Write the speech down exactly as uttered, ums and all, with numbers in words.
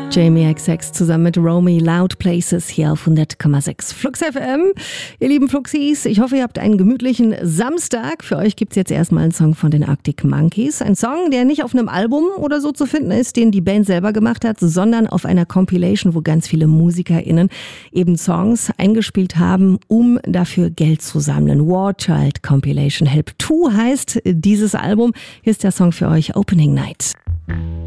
Jamie X X zusammen mit Romy, Loud Places hier auf hundert Komma sechs Flux F M. Ihr lieben Fluxis, ich hoffe, ihr habt einen gemütlichen Samstag. Für euch gibt's jetzt erstmal einen Song von den Arctic Monkeys. Ein Song, der nicht auf einem Album oder so zu finden ist, den die Band selber gemacht hat, sondern auf einer Compilation, wo ganz viele MusikerInnen eben Songs eingespielt haben, um dafür Geld zu sammeln. War Child Compilation Help zwei heißt dieses Album. Hier ist der Song für euch, Opening Night.